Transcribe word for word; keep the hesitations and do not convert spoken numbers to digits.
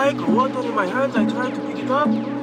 like water in my hands. I tried to pick it up.